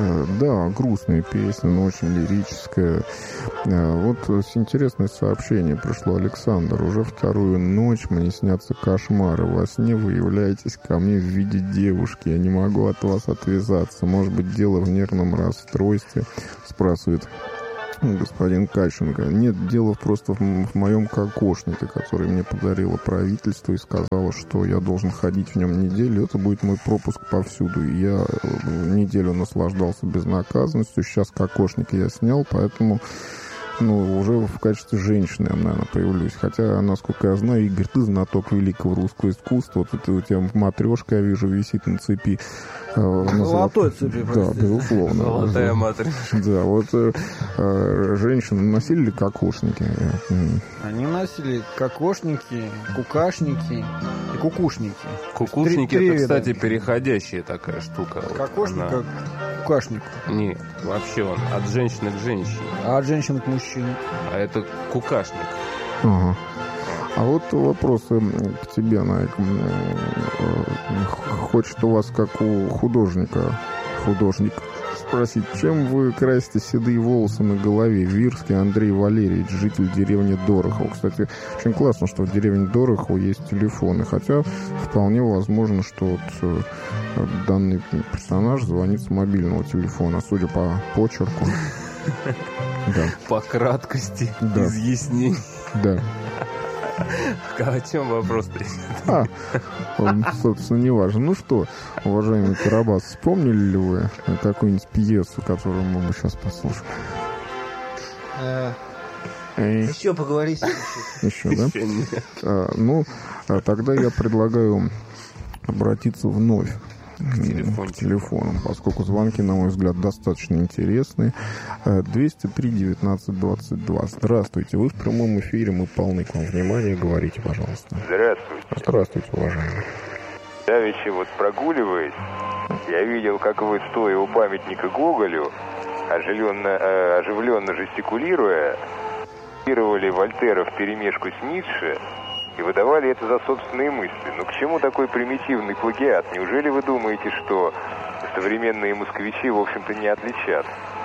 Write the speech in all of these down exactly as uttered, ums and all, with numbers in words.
Да, грустная песня, но очень лирическая. Вот интересное сообщение пришло. Александр: уже вторую ночь мне снятся кошмары. Во сне вы являетесь ко мне в виде девушки. Я не могу от вас отвязаться. Может быть, дело в нервном расстройстве? Спрашивает господин Каченко. Нет, дело просто в, в моем кокошнике, который мне подарило правительство и сказало, что я должен ходить в нем неделю. Это будет мой пропуск повсюду. И я неделю наслаждался безнаказанностью. Сейчас кокошник я снял, поэтому ну, уже в качестве женщины я, наверное, появлюсь. Хотя, насколько я знаю, Игорь, ты знаток великого русского искусства. Вот это у тебя матрешка, я вижу, висит на цепи. Золотой цепи, да, безусловно. Золотая матрешка. Да, вот э, женщины носили ли кокошники? Они носили кокошники, кукашники и кукушники. Кукушники — это, кстати, переходящая такая штука. Кокошник вот к кукашнику. Не, вообще он от женщины к женщине. А от женщины к мужчине? А это кукашник. Ага. А вот вопрос к тебе, Найк. Хочет у вас, как у художника, художник, спросить, чем вы красите седые волосы на голове? Вирский Андрей Валерьевич, житель деревни Дорохово. Кстати, очень классно, что в деревне Дорохово есть телефоны, хотя вполне возможно, что вот данный персонаж звонит с мобильного телефона, судя по почерку. Да. По краткости да. изъяснений. Да. А о чем вопрос-то? А, он, собственно, не важен. Ну что, уважаемый Карабас, вспомнили ли вы какую-нибудь пьесу, которую мы бы сейчас послушали? Еще поговорить. Еще, да? А, ну, а тогда я предлагаю обратиться вновь к телефону. телефону, поскольку звонки, на мой взгляд, достаточно интересные. двести три девятнадцать двадцать два. Здравствуйте, вы в прямом эфире, мы полны к вам внимания. Говорите, пожалуйста. Здравствуйте. Здравствуйте, уважаемый. Давеча вот прогуливаясь, я видел, как вы, стоя у памятника Гоголю, оживленно, э, оживленно жестикулируя, цитировали Вольтера вперемешку с Ницше и выдавали это за собственные мысли. Но к чему такой примитивный плагиат? Неужели вы думаете, что современные москвичи, в общем-то, не отличат?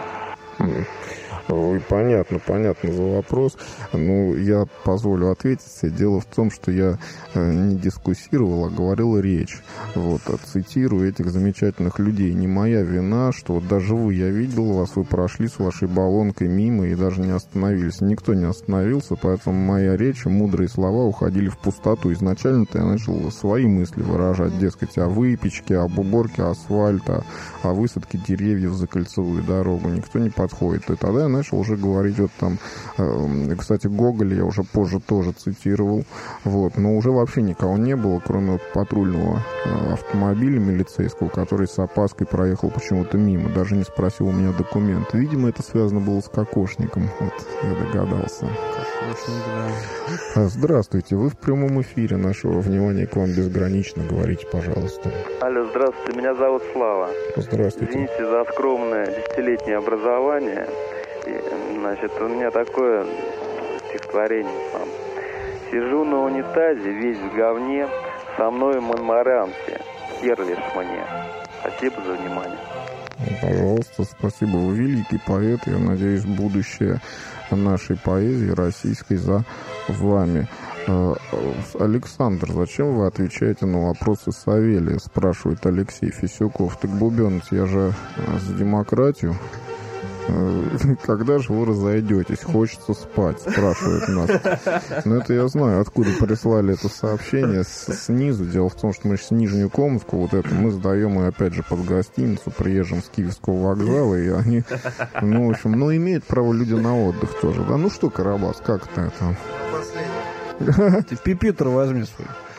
Ой, понятно, понятно за вопрос. Ну, я позволю ответить. Дело в том, что я не дискуссировал, а говорил речь. Вот, цитирую этих замечательных людей. Не моя вина, что вот даже вы, я видел вас, вы прошли с вашей баллонкой мимо и даже не остановились. Никто не остановился, поэтому моя речь, мудрые слова уходили в пустоту. Изначально-то я начал свои мысли выражать, дескать, о выпечке, об уборке асфальта, о высадке деревьев за кольцевую дорогу. Никто не подходит. И тогда я начал уже говорить вот там, э, кстати, Гоголя я уже позже тоже цитировал, вот, но уже вообще никого не было, кроме вот патрульного э, автомобиля милицейского, который с опаской проехал почему-то мимо, даже не спросил у меня документы. Видимо, это связано было с кокошником, вот, я догадался. Здравствуйте, вы в прямом эфире, нашего внимания к вам безгранично, говорите, пожалуйста. Алло, здравствуйте, меня зовут Слава. Здравствуйте. Извините за скромное десятилетнее образование. И, значит, у меня такое стихотворение вам. Сижу на унитазе, весь в говне, со мной в Монмаранте, хер лишь мне. Спасибо за внимание. Пожалуйста, спасибо. Вы великий поэт. Я надеюсь, будущее нашей поэзии российской за вами. Александр, зачем вы отвечаете на вопросы Савелия? Спрашивает Алексей Фисюков. Так, бубенец, я же за демократию. Когда же вы разойдетесь? Хочется спать, спрашивает нас. Но это я знаю, откуда прислали это сообщение, с, снизу. Дело в том, что мы сейчас нижнюю комнатку вот эту мы сдаем, и опять же под гостиницу, приезжим с Киевского вокзала, и они, ну, в общем, ну, имеют право люди на отдых тоже, да? Ну что, Карабас, как это это? Ты пипитер возьми свой.